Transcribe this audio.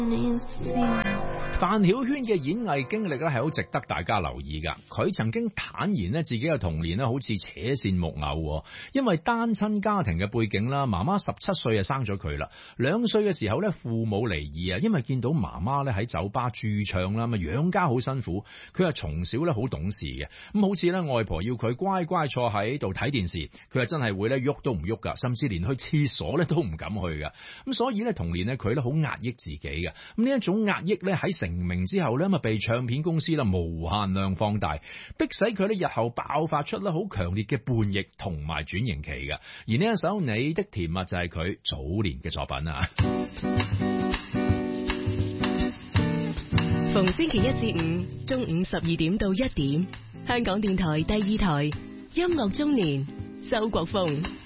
范曉萱嘅演藝經歷咧係好值得大家留意噶。佢曾經坦言咧自己嘅童年咧好似扯線木偶，因為單親家庭嘅背景啦，媽媽17歲就生咗佢啦。2歲嘅時候咧父母離異啊，因為見到媽媽咧喺酒吧駐唱啦，咁養家好辛苦。佢係從小咧好懂事嘅，咁好似咧外婆要佢乖乖坐喺度睇電視，佢係真係會咧喐都唔喐噶，甚至連去廁所咧都唔敢去噶。咁所以咧童年咧佢咧好壓抑自己嘅。咁呢一種壓抑咧喺成名之後咧，咁啊被唱片公司啦無限量放大，迫使佢咧日後爆發出咧好強烈嘅叛逆同埋轉型期嘅。而呢一首《你的甜蜜》就係佢早年嘅作品啊。 逢星期一至五中午12點到1點，香港電台第2台音樂中年，周國峰。